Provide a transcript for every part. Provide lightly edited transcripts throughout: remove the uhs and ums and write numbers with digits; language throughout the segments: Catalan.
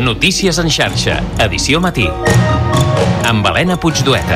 Notícies en xarxa, edició matí. Amb Helena Puigdueta.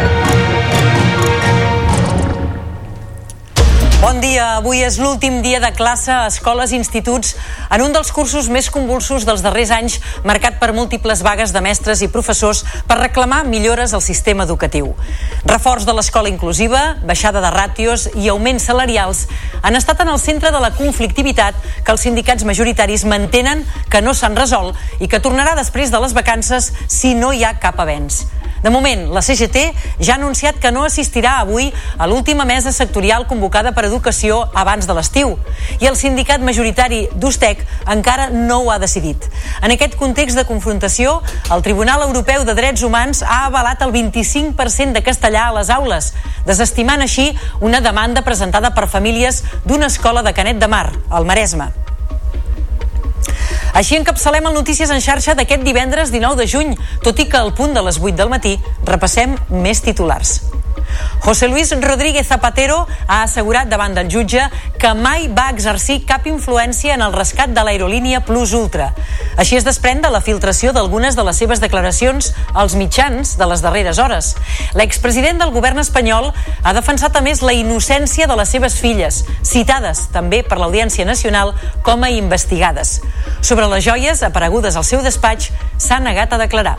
Bon dia. Avui és l'últim dia de classe a escoles i instituts en un dels cursos més convulsos dels darrers anys, marcat per múltiples vagues de mestres i professors per reclamar millores al sistema educatiu. Reforç de l'escola inclusiva, baixada de ràtios i augments salarials han estat en el centre de la conflictivitat que els sindicats majoritaris mantenen que no s'han resolt i que tornarà després de les vacances si no hi ha cap avenç. De moment, la CGT ja ha anunciat que no assistirà avui a l'última mesa sectorial convocada per Educació abans de l'estiu. I el sindicat majoritari d'Ustec encara no ho ha decidit. En aquest context de confrontació, el Tribunal Europeu de Drets Humans ha avalat el 25% de castellà a les aules, desestimant així una demanda presentada per famílies d'una escola de Canet de Mar, al Maresme. Així encapçalem el Notícies en xarxa d'aquest divendres 19 de juny, tot i que al punt de les 8 del matí repassem més titulars. José Luis Rodríguez Zapatero ha assegurat davant del jutge que mai va exercir cap influència en el rescat de l'aerolínia Plus Ultra. Així es desprèn de la filtració d'algunes de les seves declaracions als mitjans de les darreres hores. L'expresident del govern espanyol ha defensat a més la innocència de les seves filles, citades també per l'Audiència Nacional com a investigades. Sobre les joies aparegudes al seu despatx s'ha negat a declarar.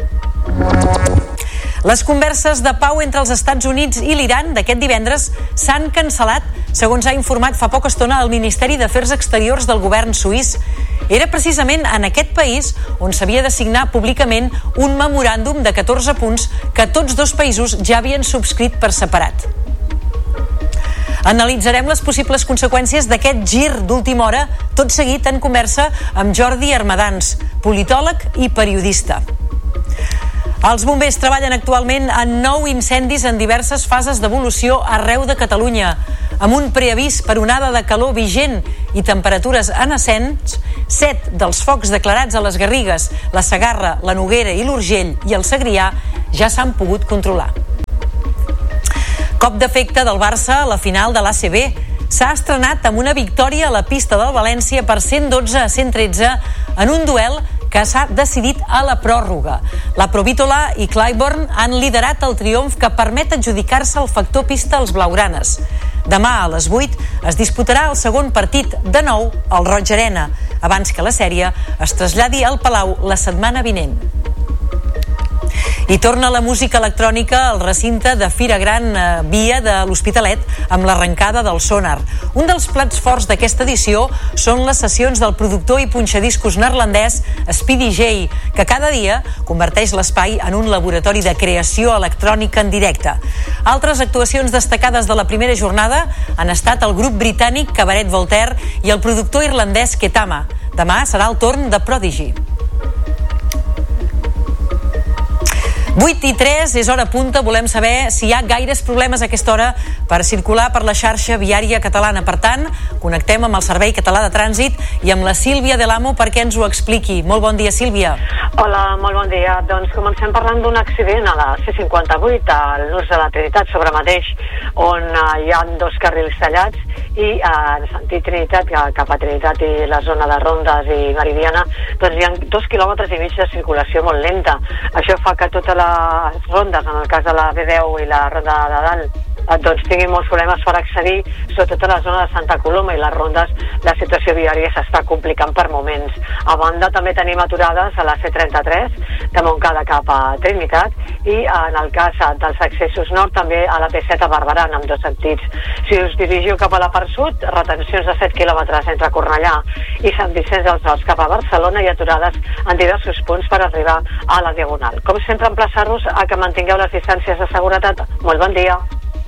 Les converses de pau entre els Estats Units i l'Iran d'aquest divendres s'han cancel·lat, segons ha informat fa poca estona el Ministeri d'Afers Exteriors del govern suís. Era precisament en aquest país on s'havia de signar públicament un memoràndum de 14 punts que tots dos països ja havien subscrit per separat. Analitzarem les possibles conseqüències d'aquest gir d'última hora, tot seguit en conversa amb Jordi Armadans, politòleg i periodista. Els bombers treballen actualment en 9 incendis en diverses fases d'evolució arreu de Catalunya. Amb un preavís per onada de calor vigent i temperatures en ascens, 7 dels focs declarats a les Garrigues, la Segarra, la Noguera i l'Urgell i el Segrià ja s'han pogut controlar. Cop d'efecte del Barça a la final de l'ACB. S'ha estrenat amb una victòria a la pista del València per 112-113 en un duel que s'ha decidit a la pròrroga. La Provítola i Clybourne han liderat el triomf que permet adjudicar-se el factor pista als blaugranes. Demà a les 8 es disputarà el segon partit, de nou al Roig Arena, abans que la sèrie es traslladi al Palau la setmana vinent. I torna la música electrònica al recinte de Fira Gran Via de l'Hospitalet amb l'arrencada del Sonar. Un dels plats forts d'aquesta edició són les sessions del productor i punxadiscos neerlandès Speedy J, que cada dia converteix l'espai en un laboratori de creació electrònica en directe. Altres actuacions destacades de la primera jornada han estat el grup britànic Cabaret Voltaire i el productor irlandès Ketama. Demà serà el torn de Prodigy. 8:03, és hora punta. Volem saber si hi ha gaires problemes a aquesta hora per circular per la xarxa viària catalana. Per tant, connectem amb el Servei Català de Trànsit i amb la Sílvia de l'Amo perquè ens ho expliqui. Molt bon dia, Sílvia. Hola, molt bon dia. Doncs comencem parlant d'un accident a la C58, a l'ús de la Trinitat sobre mateix, on hi ha 2 carrils tallats i en sentit Trinitat, cap a Trinitat i la zona de Rondes i Meridiana, doncs hi ha 2,5 quilòmetres de circulació molt lenta. Això fa que totes les rondes, en el cas de la B10 i la ronda de dalt, doncs tinguin molts problemes per accedir, sobretot a la zona de Santa Coloma i les rondes. La situació viària s'està complicant per moments. A banda també tenim aturades a la C33 de Montcada cap a Trinitat i en el cas dels accessos nord també a la P7 a Barberà en ambdós sentits. Si us dirigiu cap a la part sud, retencions de 7 quilòmetres entre Cornellà i Sant Vicenç dels Horts cap a Barcelona i aturades en diversos punts per arribar a la Diagonal. Com sempre, emplaçar-vos a que mantingueu les distàncies de seguretat. Molt bon dia.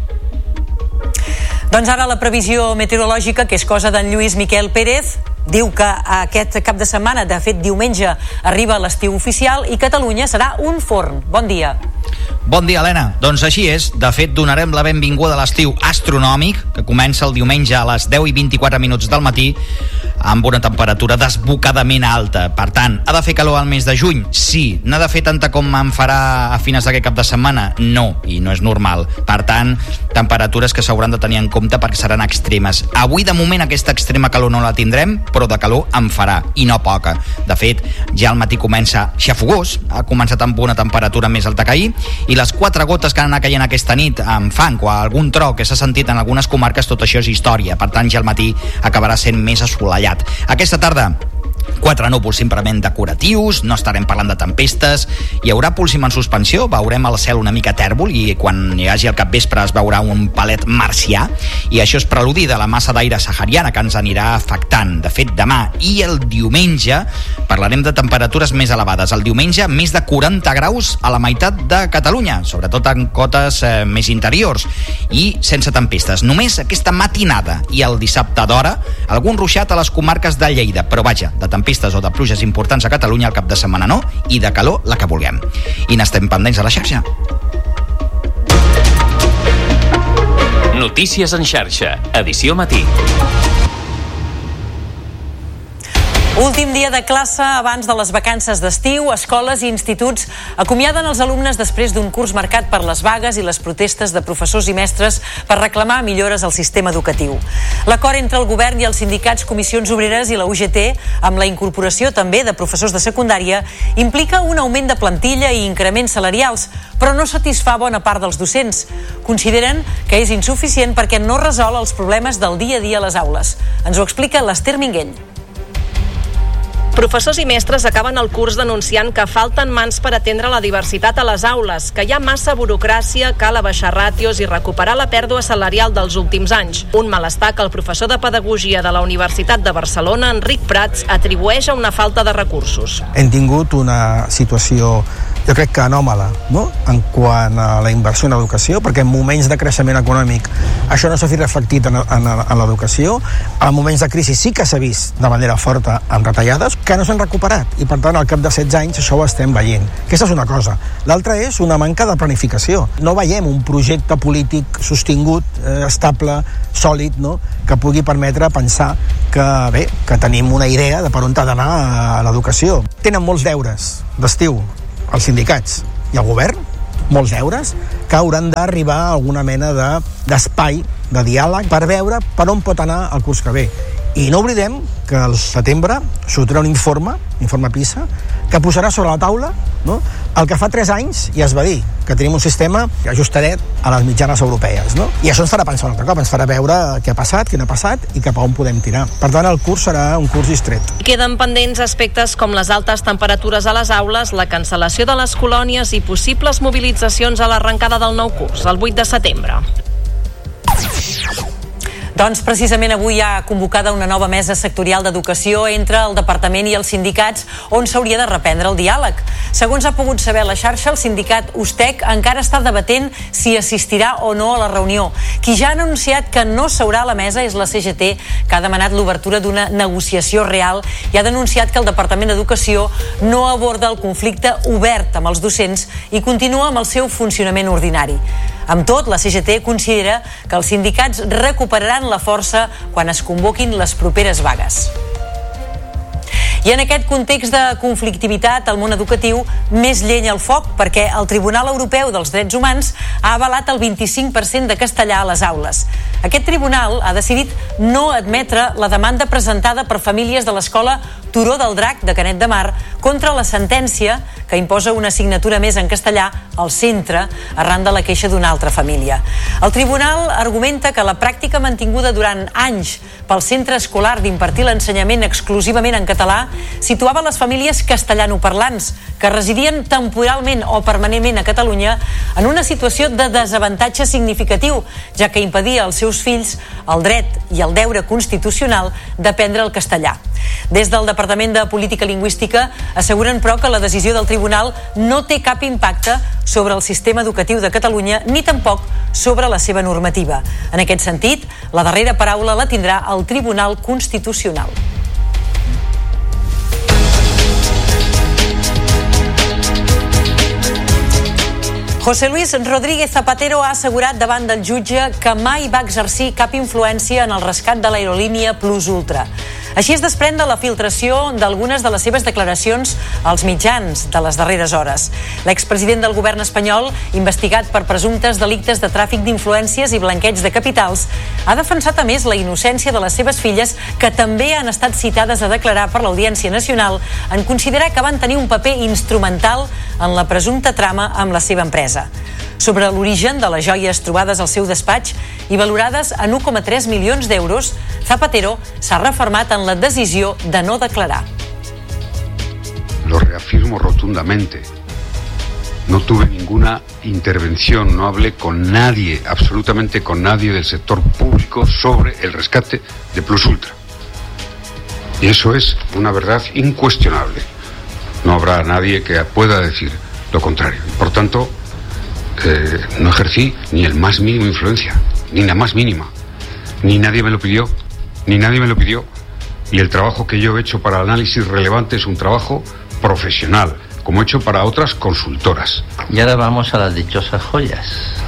Doncs ara la previsió meteorològica, que és cosa d'en Lluís Miquel Pérez, diu que aquest cap de setmana, de fet diumenge, arriba l'estiu oficial i Catalunya serà un forn. Bon dia. Bon dia, Helena. Doncs així és. De fet, donarem la benvinguda a l'estiu astronòmic, que comença el diumenge a les 10:24 del matí, amb una temperatura desbocadament alta. Per tant, ha de fer calor al mes de juny? Sí. N'ha de fer tanta com en farà a finals d'aquest cap de setmana? No, i no és normal. Per tant, temperatures que s'hauran de tenir en compte perquè seran extremes. Avui, de moment, aquesta extrema calor no la tindrem, però de calor en farà, i no poca. De fet, ja al matí comença xafogós, ha començat amb una temperatura més alta que ahir, i les 4 gotes que han anat caient aquesta nit amb fang o algun tro que s'ha sentit en algunes comarques, tot això és història. Per tant, ja al matí acabarà sent més assolellat. Aquesta tarda, 4 núvols simplement decoratius, no estarem parlant de tempestes, hi haurà púlsim en suspensió, veurem el cel una mica tèrbol i quan hi hagi el capvespre es veurà un palet marcià, i això és preludi de la massa d'aire sahariana que ens anirà afectant. De fet, demà i el diumenge parlarem de temperatures més elevades. El diumenge, més de 40 graus a la meitat de Catalunya, sobretot en cotes més interiors, i sense tempestes. Només aquesta matinada i el dissabte d'hora, algun ruixat a les comarques de Lleida, però vaja, de tempestes o de pluges importants a Catalunya al cap de setmana no, i de calor la que vulguem. I n'estem pendents a la xarxa. Notícies en xarxa, edició matí. Últim dia de classe abans de les vacances d'estiu, escoles i instituts acomiaden els alumnes després d'un curs marcat per les vagues i les protestes de professors i mestres per reclamar millores al sistema educatiu. L'acord entre el govern i els sindicats Comissions Obreres i la UGT, amb la incorporació també de professors de secundària, implica un augment de plantilla i increments salarials, però no satisfà bona part dels docents. Consideren que és insuficient perquè no resol els problemes del dia a dia a les aules. Ens ho explica l'Ester Minguell. Professors i mestres acaben el curs denunciant que falten mans per atendre la diversitat a les aules, que hi ha massa burocràcia, cal abaixar ràtios i recuperar la pèrdua salarial dels últims anys. Un malestar que el professor de Pedagogia de la Universitat de Barcelona, Enric Prats, atribueix a una falta de recursos. Hem tingut una situació, jo crec que anòmala, no?, en quant a la inversió en educació, perquè en moments de creixement econòmic això no s'ha vist reflectit en l'educació. En moments de crisi sí que s'ha vist de manera forta amb retallades que no s'han recuperat, i per tant al cap de 16 anys això ho estem veient. Aquesta és una cosa. L'altra és una manca de planificació. No veiem un projecte polític sostingut, estable, sòlid, no?, que pugui permetre pensar que, bé, que tenim una idea de per on ha d'anar a l'educació. Tenen molts deures d'estiu els sindicats i el govern, molts deures, que hauran d'arribar a alguna mena d'espai, de diàleg, per veure per on pot anar el curs que ve. I no oblidem que al setembre sortirà un informe PISA, que posarà sobre la taula, no?, el que fa 3 anys ja es va dir, que tenim un sistema ajustadet a les mitjanes europees, no? I això ens farà pensar un altre cop, ens farà veure què ha passat, què no ha passat i cap a on podem tirar. Per tant, el curs serà un curs distret. Queden pendents aspectes com les altes temperatures a les aules, la cancel·lació de les colònies i possibles mobilitzacions a l'arrencada del nou curs, el 8 de setembre. Doncs precisament avui hi ha convocada una nova mesa sectorial d'educació entre el departament i els sindicats on s'hauria de reprendre el diàleg. Segons ha pogut saber la xarxa, el sindicat USTEC encara està debatent si assistirà o no a la reunió. Qui ja ha anunciat que no seurà a la mesa és la CGT, que ha demanat l'obertura d'una negociació real i ha denunciat que el Departament d'Educació no aborda el conflicte obert amb els docents i continua amb el seu funcionament ordinari. Amb tot, la CGT considera que els sindicats recuperaran la força quan es convoquin les properes vagues. I en aquest context de conflictivitat al món educatiu, més llenya al foc perquè el Tribunal Europeu dels Drets Humans ha avalat el 25% de castellà a les aules. Aquest tribunal ha decidit no admetre la demanda presentada per famílies de l'escola Turó del Drac de Canet de Mar contra la sentència que imposa una assignatura més en castellà al centre arran de la queixa d'una altra família. El tribunal argumenta que la pràctica mantinguda durant anys pel centre escolar d'impartir l'ensenyament exclusivament en català situava les famílies castellanoparlants que residien temporalment o permanentment a Catalunya en una situació de desavantatge significatiu, ja que impedia als seus fills el dret i el deure constitucional d'aprendre el castellà. Des del Departament de Política Lingüística asseguren, però, que la decisió del tribunal no té cap impacte sobre el sistema educatiu de Catalunya ni tampoc sobre la seva normativa. En aquest sentit, la darrera paraula la tindrà el Tribunal Constitucional. José Luis Rodríguez Zapatero ha assegurat davant del jutge que mai va exercir cap influència en el rescat de l'aerolínia Plus Ultra. Així es desprèn de la filtració d'algunes de les seves declaracions als mitjans de les darreres hores. L'expresident del govern espanyol, investigat per presumptes delictes de tràfic d'influències i blanqueig de capitals, ha defensat a més la innocència de les seves filles, que també han estat citades a declarar per l'Audiència Nacional en considerar que van tenir un paper instrumental en la presumpta trama amb la seva empresa. Sobre l'origen de les joies trobades al seu despatx i valorades en 1,3 milions d'euros, Zapatero s'ha refermat en la decisió de no declarar. Lo reafirmo rotundamente. No tuve ninguna intervención, no hablé con nadie, absolutamente con nadie del sector público sobre el rescate de Plus Ultra. Y eso es una verdad incuestionable. No habrá nadie que pueda decir lo contrario. Por tanto, no ejercí ni el más mínimo influencia, ni la más mínima. Ni nadie me lo pidió, Y el trabajo que yo he hecho para el análisis relevante es un trabajo profesional, como he hecho para otras consultoras. Y ahora vamos a las dichosas joyas.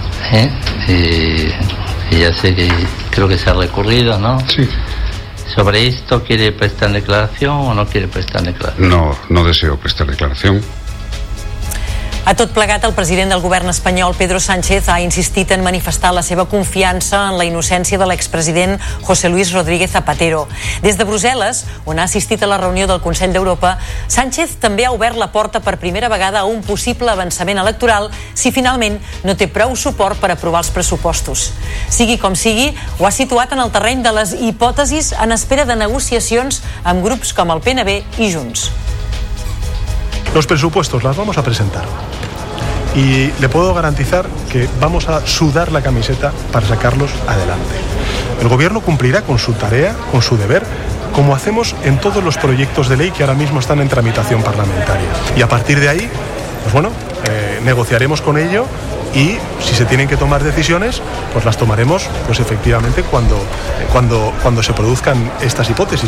Y ya sé que creo que se ha recurrido, ¿no? Sí. ¿Sobre esto quiere prestar declaración o no quiere prestar declaración? No deseo prestar declaración. A tot plegat, el president del govern espanyol, Pedro Sánchez, ha insistit en manifestar la seva confiança en la innocència de l'expresident José Luis Rodríguez Zapatero. Des de Brussel·les, on ha assistit a la reunió del Consell d'Europa, Sánchez també ha obert la porta per primera vegada a un possible avançament electoral si finalment no té prou suport per aprovar els pressupostos. Sigui com sigui, ho ha situat en el terreny de les hipòtesis en espera de negociacions amb grups com el PNB i Junts. Los presupuestos las vamos a presentar y le puedo garantizar que vamos a sudar la camiseta para sacarlos adelante. El gobierno cumplirá con su tarea, con su deber, como hacemos en todos los proyectos de ley que ahora mismo están en tramitación parlamentaria. Y a partir de ahí, pues bueno, negociaremos con ello y si se tienen que tomar decisiones, pues las tomaremos pues efectivamente cuando se produzcan estas hipótesis.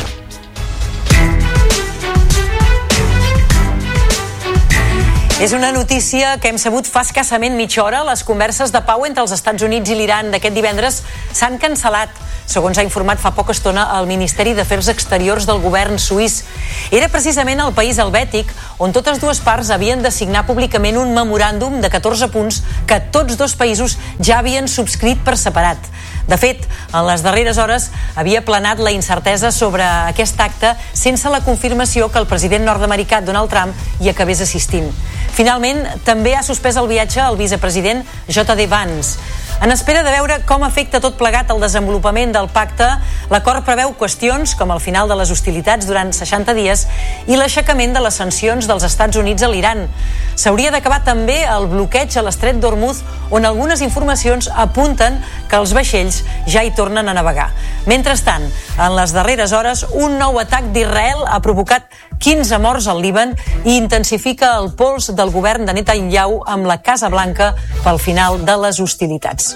És una notícia que hem sabut fa escassament mitja hora. Les converses de pau entre els Estats Units i l'Iran d'aquest divendres s'han cancel·lat, segons ha informat fa poca estona el Ministeri d'Afers Exteriors del govern suís. Era precisament el país helvètic on totes dues parts havien de signar públicament un memoràndum de 14 punts que tots dos països ja havien subscrit per separat. De fet, en les darreres hores havia planat la incertesa sobre aquest acte sense la confirmació que el president nord-americà Donald Trump hi acabés assistint. Finalment, també ha suspès el viatge al vicepresident J.D. Vance. En espera de veure com afecta tot plegat el desenvolupament del pacte, l'acord preveu qüestions com el final de les hostilitats durant 60 dies i l'aixecament de les sancions dels Estats Units a l'Iran. S'hauria d'acabar també el bloqueig a l'estret d'Hormuz, on algunes informacions apunten que els vaixells ja hi tornen a navegar. Mentrestant, en les darreres hores, un nou atac d'Israel ha provocat 15 morts al Líban i intensifica el pols del govern de Netanyahu amb la Casa Blanca pel final de les hostilitats.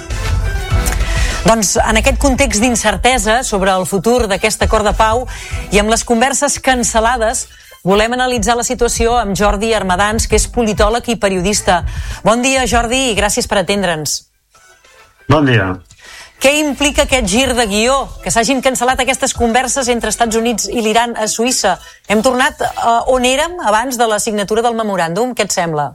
Doncs en aquest context d'incertesa sobre el futur d'aquest acord de pau i amb les converses cancel·lades, volem analitzar la situació amb Jordi Armadans, que és politòleg i periodista. Bon dia, Jordi, i gràcies per atendre'ns. Bon dia. Què implica aquest gir de guió, que s'hagin cancel·lat aquestes converses entre Estats Units i l'Iran a Suïssa? Hem tornat on érem abans de la signatura del memoràndum? Què et sembla?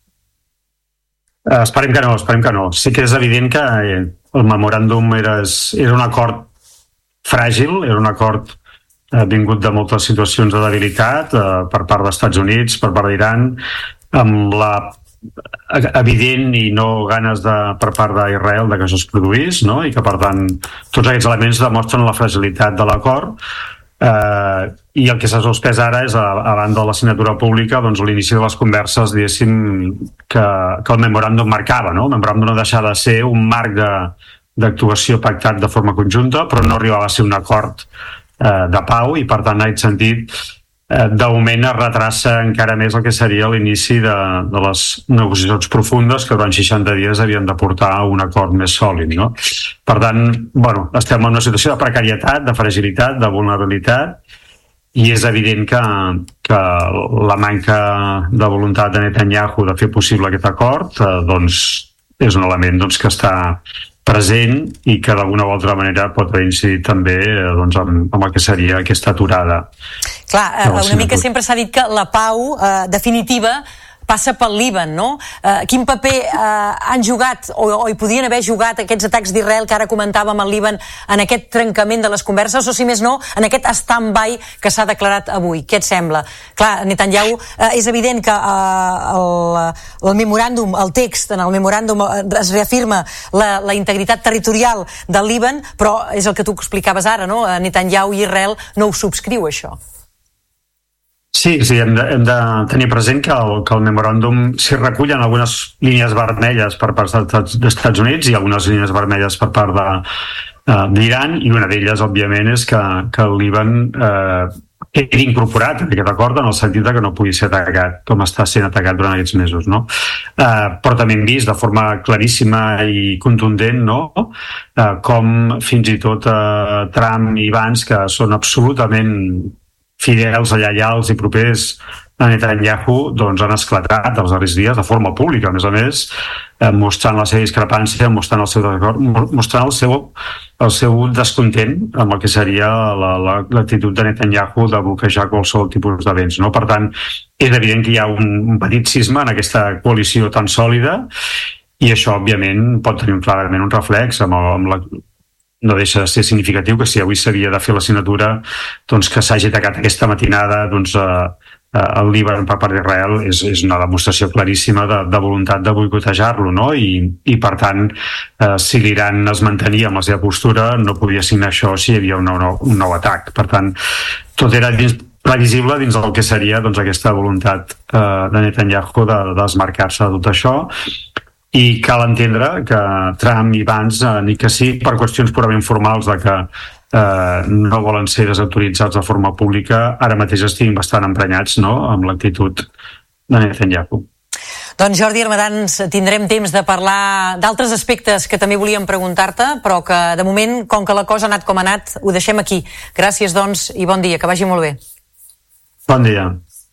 Esperem que no. Sí que és evident que el memoràndum era un acord fràgil, era un acord vingut de moltes situacions de debilitat per part dels Estats Units, per part d'Iran, amb la evident i no ganes per part d'Israel que això es produís, no? I que per tant tots aquests elements demostren la fragilitat de l'acord, i el que s'ha suspès ara és, a banda de la signatura pública, doncs l'inici de les converses, diguéssim, que el memoràndum marcava, no? El memoràndum no deixava de ser un marc d'actuació pactat de forma conjunta, però no arribava a ser un acord de pau, i per tant en aquest sentit de moment es retrassa encara més el que seria l'inici de les negociacions profundes que durant 60 dies havien de portar a un acord més sòlid, no? Per tant, estem en una situació de precarietat, de fragilitat, de vulnerabilitat, i és evident que la manca de voluntat de Netanyahu de fer possible aquest acord doncs és un element que està present i que d'alguna o altra manera pot haver incidit també amb el que seria aquesta aturada. Clar, una mica sempre s'ha dit que la pau definitiva passa pel Líban, no? Quin paper han jugat o hi podien haver jugat aquests atacs d'Israel que ara comentàvem al Líban en aquest trencament de les converses o, si més no, en aquest stand-by que s'ha declarat avui? Què et sembla? Clar, Netanyahu, és evident que el memoràndum, el text en el memoràndum es reafirma la integritat territorial del Líban, però és el que tu explicaves ara, no? Netanyahu i Israel no ho subscriu, això. Sí, hem de tenir present que el memoràndum s'hi recullen algunes línies vermelles per part dels Estats Units i algunes línies vermelles per part d'Iran, i una d'elles, òbviament, és que el Líban quedi incorporat en aquest acord, en el sentit que no pugui ser atacat com està sent atacat durant aquests mesos, no? Però també hem vist de forma claríssima i contundent, no?, com fins i tot Trump i Vance, que són absolutament fidels, lleials i propers a Netanyahu, doncs han esclatat els darrers dies de forma pública, a més, mostrant la seva discrepància, mostrant el seu desacord, mostrant el seu descontent amb el que seria l'actitud de Netanyahu de bloquejar qualsevol tipus d'avenç, no? Per tant, és evident que hi ha un petit cisma en aquesta coalició tan sòlida, i això, òbviament, pot tenir clarament un reflex no deixa de ser significatiu que si avui s'havia de fer la signatura, doncs que s'hagi atacat aquesta matinada el Líban per part d'Israel és una demostració claríssima de voluntat de boicotejar-lo, no? I per tant, si l'Iran es mantenia amb la seva postura, no podia signar això si hi havia un nou atac. Per tant, tot era previsible dins del que seria aquesta voluntat de Netanyahu de desmarcar-se de tot això. I cal entendre que Trump i Vance, ni que sí per qüestions purament formals de que no volen ser desautoritzats de forma pública, ara mateix estiguin bastant emprenyats, no?, amb l'actitud de Netanyahu. Doncs Jordi Armadans, tindrem temps de parlar d'altres aspectes que també volíem preguntar-te, però que de moment, com que la cosa ha anat com ha anat, ho deixem aquí. Gràcies, doncs, i bon dia, que vagi molt bé. Bon dia.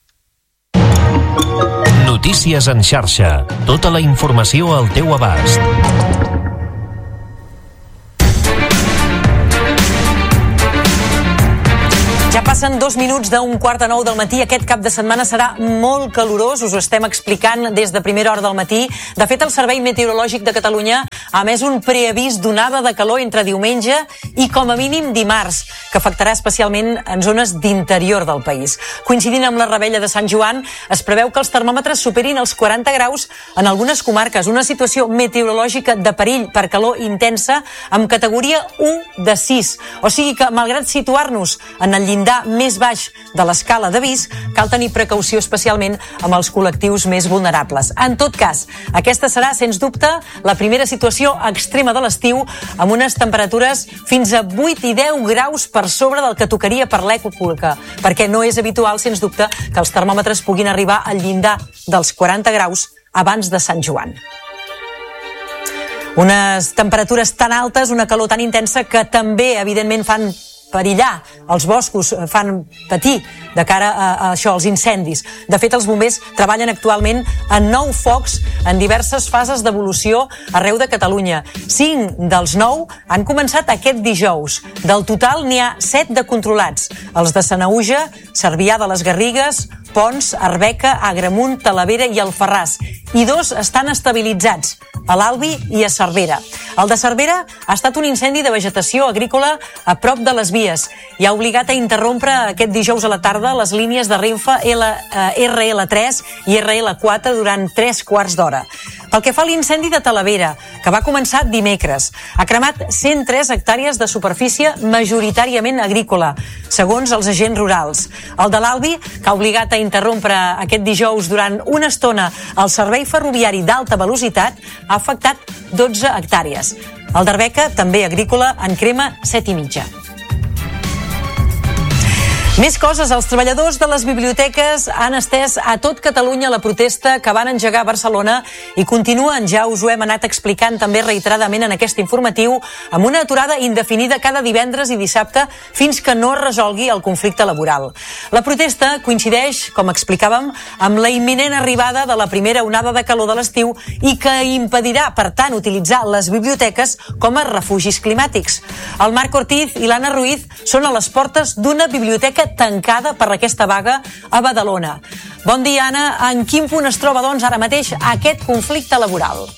Notícies en xarxa. Tota la informació al teu abast. Ja passen 2 minuts d'8:45 del matí. Aquest cap de setmana serà molt calorós, us ho estem explicant des de primera hora del matí. De fet, el Servei Meteorològic de Catalunya ha emès un preavís d'onada de calor entre diumenge i com a mínim dimarts, que afectarà especialment en zones d'interior del país. Coincidint amb la Revetlla de Sant Joan, es preveu que els termòmetres superin els 40 graus en algunes comarques, una situació meteorològica de perill per calor intensa amb categoria 1 de 6. O sigui que, malgrat situar-nos en el llindar més baix de l'escala d'avís, cal tenir precaució especialment amb els col·lectius més vulnerables. En tot cas, aquesta serà, sens dubte, la primera situació extrema de l'estiu, amb unes temperatures fins a 8 i 10 graus per sobre del que tocaria per l'època, perquè no és habitual, sens dubte, que els termòmetres puguin arribar al llindar dels 40 graus abans de Sant Joan. Unes temperatures tan altes, una calor tan intensa, que també, evidentment, fan perillar els boscos, fan patir de cara a això, als incendis. De fet, els bombers treballen actualment en 9 focs en diverses fases d'evolució arreu de Catalunya. 5 dels 9 han començat aquest dijous. Del total n'hi ha 7 de controlats. Els de Sanaüja, Cervià de les Garrigues, Pons, Arbeca, Agramunt, Talavera i Alfarràs. I 2 estan estabilitzats, a l'Albi i a Cervera. El de Cervera ha estat un incendi de vegetació agrícola a prop de les vies i ha obligat a interrompre aquest dijous a la tarda les línies de Renfe RL3 i RL4 durant 3 quarts d'hora. Pel que fa a l'incendi de Talavera, que va començar dimecres, ha cremat 103 hectàrees de superfície majoritàriament agrícola, segons els agents rurals. El de l'Albi, que ha obligat a interrompre aquest dijous durant una estona el servei ferroviari d'alta velocitat, ha afectat 12 hectàrees. El d'Arbeca, també agrícola, en crema 7,5. Més coses. Els treballadors de les biblioteques han estès a tot Catalunya la protesta que van engegar a Barcelona i continuen, ja us ho hem anat explicant també reiteradament en aquest informatiu, amb una aturada indefinida cada divendres i dissabte fins que no es resolgui el conflicte laboral. La protesta coincideix, com explicàvem, amb la imminent arribada de la primera onada de calor de l'estiu i que impedirà, per tant, utilitzar les biblioteques com a refugis climàtics. El Marc Ortiz i l'Anna Ruiz són a les portes d'una biblioteca tancada per aquesta vaga a Badalona. Bon dia, Anna. En quin punt es troba, doncs, ara mateix aquest conflicte laboral?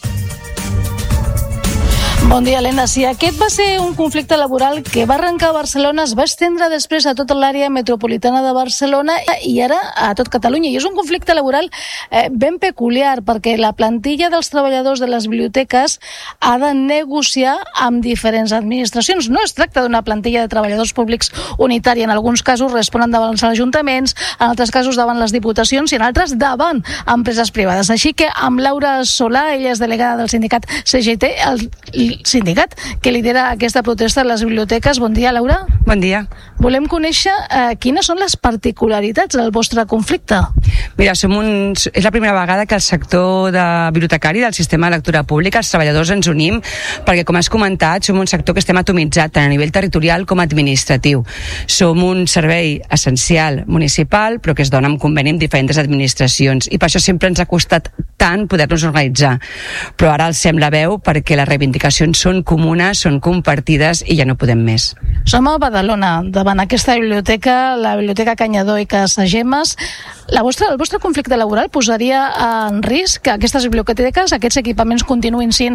Bon dia, Helena. Sí, aquest va ser un conflicte laboral que va arrencar a Barcelona, es va estendre després a tota l'àrea metropolitana de Barcelona i ara a tot Catalunya. I és un conflicte laboral ben peculiar perquè la plantilla dels treballadors de les biblioteques ha de negociar amb diferents administracions. No es tracta d'una plantilla de treballadors públics unitària. En alguns casos responen davant els ajuntaments, en altres casos davant les diputacions i en altres davant empreses privades. Així que amb Laura Solà, ella és delegada del sindicat CGT, el sindicat que lidera aquesta protesta a les biblioteques. Bon dia, Laura. Bon dia. Volem conèixer quines són les particularitats del vostre conflicte. Mira, és la primera vegada que el sector bibliotecari del sistema de lectura pública, els treballadors ens unim, perquè, com has comentat, som un sector que estem atomitzat tant a nivell territorial com administratiu. Som un servei essencial municipal, però que es dona en conveni amb diferents administracions, i per això sempre ens ha costat tant poder-nos organitzar. Però ara alcem la veu perquè les reivindicacions són comunes, són compartides i ja no podem més. Som a Badalona, davant aquesta biblioteca, la Biblioteca Canyadó i Casagemes. El vostre conflicte laboral posaria en risc que aquestes biblioteques, aquests equipaments continuïn sent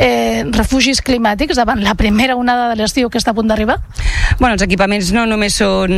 refugis climàtics davant la primera onada de l'estiu que està a punt d'arribar? Bueno, els equipaments no només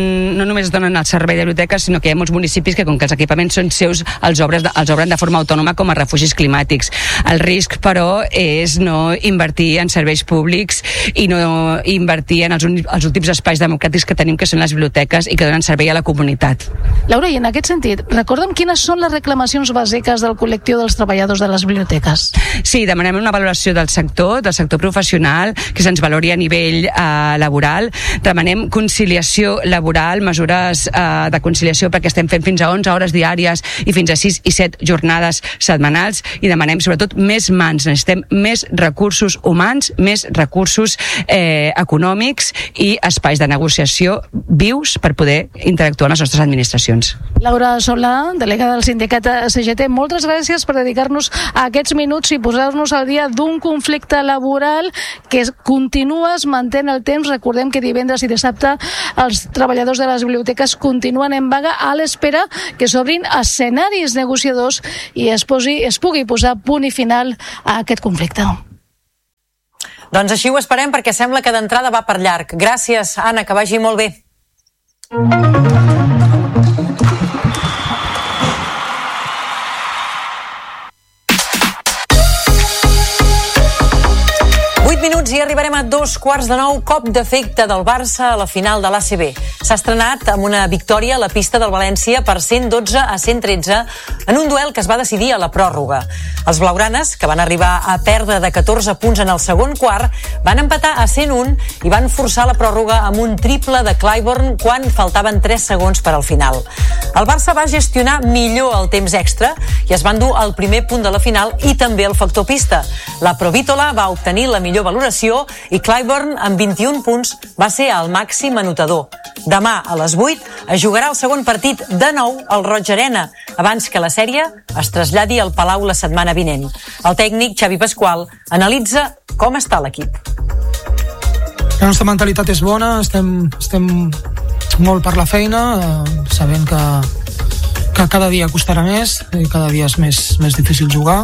donen el servei de biblioteques, sinó que hi ha molts municipis que, com que els equipaments són seus, els obren de forma autònoma com a refugis climàtics. El risc, però, és no invertir en serveis públics i no invertir en els últims espais democràtics que tenim, que són les biblioteques i que donen servei a la comunitat. Laura, i en aquest sentit, recorda'm quines són les reclamacions bàsiques del col·lectiu dels treballadors de les biblioteques. Sí, demanem una valoració del sector professional, que se'ns valori a nivell laboral. Demanem conciliació laboral, mesures de conciliació, perquè estem fent fins a 11 hores diàries i fins a 6 i 7 jornades setmanals, i demanem sobretot més mans. Necessitem més recursos humans, més recursos econòmics i espais de negociació vius per poder interactuar amb les nostres administracions. Laura Solà, delegada del sindicat CGT, moltes gràcies per dedicar-nos a aquests minuts i posar-nos al dia d'un conflicte laboral que continua, es manté en el temps. Recordem que divendres i dissabte els treballadors de les biblioteques continuen en vaga a l'espera que s'obrin escenaris negociadors i es pugui posar punt i final a aquest conflicte. Doncs així ho esperem, perquè sembla que d'entrada va per llarg. Gràcies, Anna, que vagi molt bé. Minuts i arribarem a 8:45, cop d'efecte del Barça a la final de l'ACB. S'ha estrenat amb una victòria a la pista del València per 112-113 en un duel que es va decidir a la pròrroga. Els blaugranes, que van arribar a perdre de 14 punts en el segon quart, van empatar a 101 i van forçar la pròrroga amb un triple de Clyburn quan faltaven 3 segons per al final. El Barça va gestionar millor el temps extra i es va endur el primer punt de la final i també el factor pista. La Provítola va obtenir la millor valoració i Clyburn, amb 21 punts, va ser el màxim anotador. Demà, a les 8, es jugarà el segon partit de nou al Roig Arena, abans que la sèrie es traslladi al Palau la setmana vinent. El tècnic, Xavi Pasqual, analitza com està l'equip. La nostra mentalitat és bona, estem molt per la feina, sabent que cada dia costarà més i cada dia és més difícil jugar.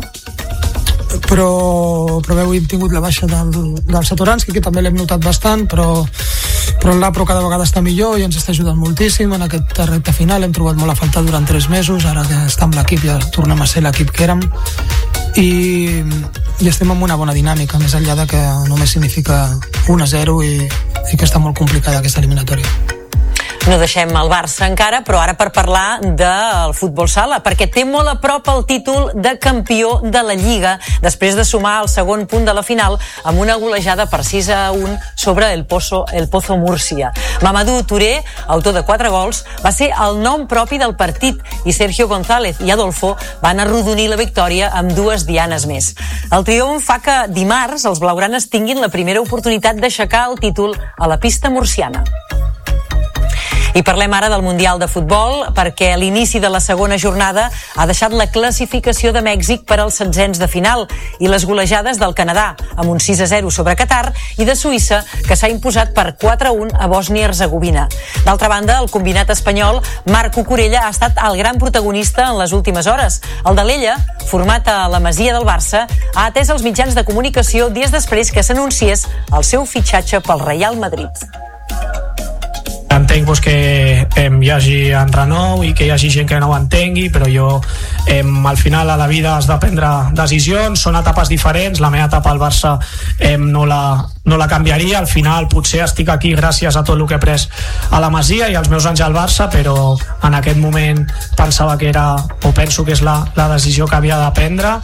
Però avui hem tingut la baixa del Satoranski, que també l'hem notat bastant, però el Lapro cada vegada està millor i ens està ajudant moltíssim en aquest repte final. Hem trobat molt a faltar durant 3 mesos, ara que està amb l'equip ja tornem a ser l'equip que érem i estem en una bona dinàmica, més enllà de que només significa 1-0 i que està molt complicada aquesta eliminatòria. No deixem el Barça encara, però ara per parlar del futbol sala, perquè té molt a prop el títol de campió de la Lliga, després de sumar el segon punt de la final amb una golejada per 6-1 sobre el Pozo Múrcia. Mamadou Touré, autor de 4 gols, va ser el nom propi del partit i Sergio González i Adolfo van arrodonir la victòria amb 2 dianes més. El triomf fa que dimarts els blaugranes tinguin la primera oportunitat d'aixecar el títol a la pista murciana. I parlem ara del Mundial de Futbol, perquè l'inici de la segona jornada ha deixat la classificació de Mèxic per als 16ens de final i les golejades del Canadà, amb un 6-0 sobre Qatar, i de Suïssa, que s'ha imposat per 4-1 a Bòsnia-Herzegovina. D'altra banda, el combinat espanyol Marc Cucurella ha estat el gran protagonista en les últimes hores. El d'Alella, format a la Masia del Barça, ha atès els mitjans de comunicació dies després que s'anunciés el seu fitxatge pel Real Madrid. Entenc que hi hagi enrenou i que hi hagi gent que no ho entengui, però jo al final a la vida has de prendre decisions, són etapes diferents, la meva etapa al Barça no la canviaria, al final potser estic aquí gràcies a tot el que he pres a la Masia i als meus anys al Barça, però en aquest moment pensava que era, o penso que és la decisió que havia de prendre.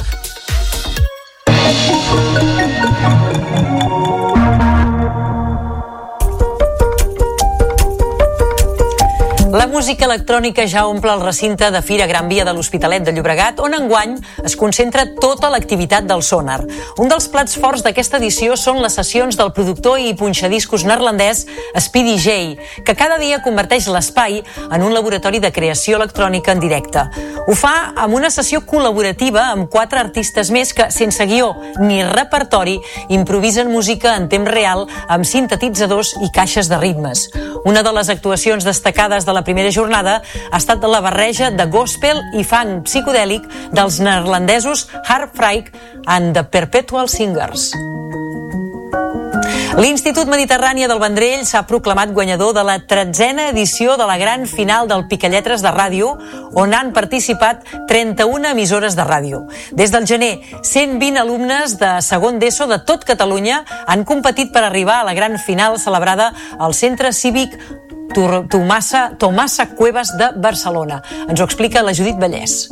La música electrònica ja omple el recinte de Fira Gran Via de l'Hospitalet de Llobregat, on enguany es concentra tota l'activitat del Sonar. Un dels plats forts d'aquesta edició són les sessions del productor i punxadiscos neerlandès Speedy J, que cada dia converteix l'espai en un laboratori de creació electrònica en directe. Ho fa amb una sessió col·laborativa amb 4 artistes més que, sense guió ni repertori, improvisen música en temps real amb sintetitzadors i caixes de ritmes. Una de les actuacions destacades de la primera jornada ha estat la barreja de gospel i funk psicodèlic dels neerlandesos Heartbreak and the Perpetual Singers. L'Institut Mediterrània del Vendrell s'ha proclamat guanyador de la 13a edició de la gran final del Picalletres de Ràdio, on han participat 31 emissores de ràdio. Des del gener, 120 alumnes de segon d'ESO de tot Catalunya han competit per arribar a la gran final celebrada al Centre Cívic Tomasa Cuevas de Barcelona. Ens ho explica la Judit Vallès.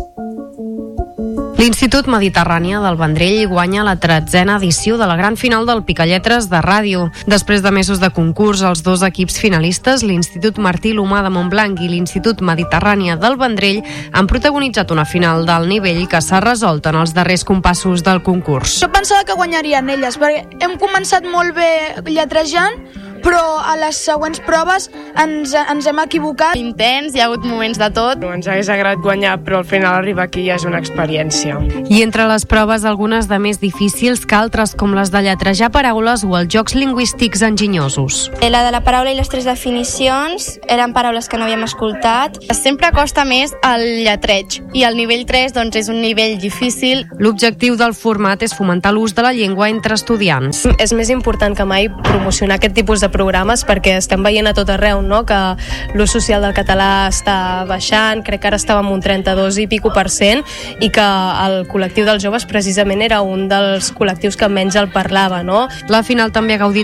L'Institut Mediterrània del Vendrell guanya la 13a edició de la gran final del Picalletres de Ràdio. Després de mesos de concurs, els 2 equips finalistes, l'Institut Martí l'Humà de Montblanc i l'Institut Mediterrània del Vendrell, han protagonitzat una final d'alt nivell que s'ha resolt en els darrers compassos del concurs. Jo pensava que guanyarien elles, perquè hem començat molt bé lletrejant, però a les següents proves ens hem equivocat. Intens, hi ha hagut moments de tot. Ens hagués agradat guanyar, però al final arribar aquí ja és una experiència. I entre les proves, algunes de més difícils que altres, com les de lletrejar paraules o els jocs lingüístics enginyosos. La de la paraula i les 3 definicions eren paraules que no havíem escoltat. Sempre costa més el lletreig, i el nivell 3 doncs, és un nivell difícil. L'objectiu del format és fomentar l'ús de la llengua entre estudiants. És més important que mai promocionar aquest tipus de programes, perquè estem veient a tot arreu, no?, que l'ús social del català està baixant. Crec que ara estàvem un 32 i pico%, i que el col·lectiu dels joves precisament era un dels col·lectius que menys el parlava, no? La final també ha gaudit